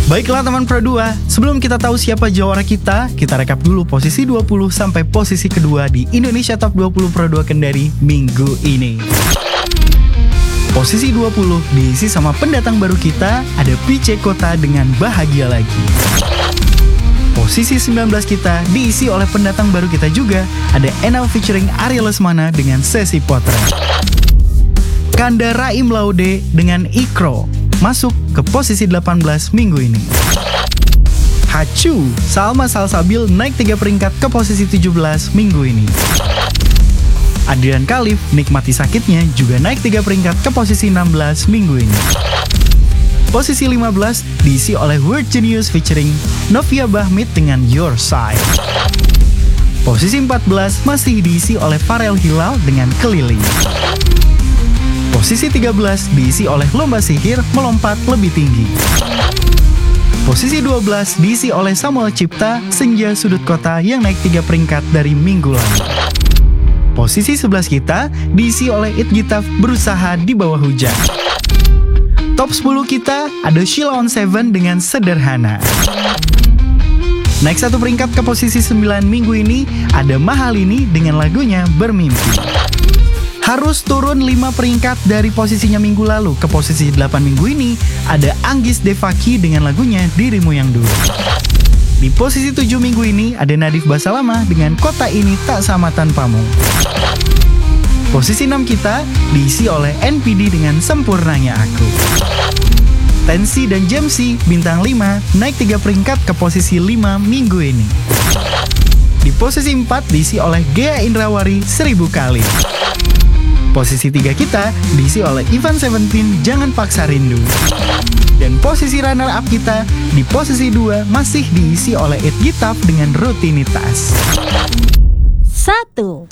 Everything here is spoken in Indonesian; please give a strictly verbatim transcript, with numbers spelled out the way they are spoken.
Baiklah teman Pro dua, sebelum kita tahu siapa juara kita, kita rekap dulu posisi dua puluh sampai posisi kedua di Indonesia Top dua puluh Pro dua Kendari minggu ini. Posisi dua puluh diisi sama pendatang baru kita, ada P C Kota dengan Bahagia Lagi. Posisi sembilan belas kita diisi oleh pendatang baru kita juga, ada Enal featuring Ariel Lesmana dengan Sesi Potret. Kanda Raim Laude dengan Ikro masuk ke posisi delapan belas minggu ini. Hacu, Salma Salsabil naik tiga peringkat ke posisi tujuh belas minggu ini. Adrian Khalif, Nikmati Sakitnya juga naik tiga peringkat ke posisi enam belas minggu ini. Posisi lima belas diisi oleh Word Genius featuring Novia Bahmit dengan Your Side. Posisi empat belas masih diisi oleh Farel Hilal dengan Keliling. Posisi tiga belas diisi oleh Lomba Sihir Melompat Lebih Tinggi. Posisi dua belas diisi oleh Samuel Cipta Senja Sudut Kota yang naik tiga peringkat dari minggu lalu. Posisi sebelas kita diisi oleh It Gitaf Berusaha di Bawah Hujan. Top sepuluh kita ada Sheila on tujuh dengan Sederhana. Naik satu peringkat ke posisi sembilan minggu ini ada Mahalini dengan lagunya Bermimpi. Harus turun lima peringkat dari posisinya minggu lalu ke posisi delapan minggu ini ada Anggis Devaki dengan lagunya Dirimu Yang Dulu. Di posisi tujuh minggu ini ada Nadif Basalamah dengan Kota Ini Tak Sama Tanpamu. Posisi enam kita diisi oleh N P D dengan Sempurnanya Aku. Tensi dan Jamsi bintang lima naik tiga peringkat ke posisi lima minggu ini. Di posisi empat diisi oleh Gea Indrawari Seribu Kali. Posisi tiga kita diisi oleh Ivan Seventeen Jangan Paksa Rindu. Dan posisi runner up kita di posisi dua masih diisi oleh It Gitaf dengan Rutinitas. Satu.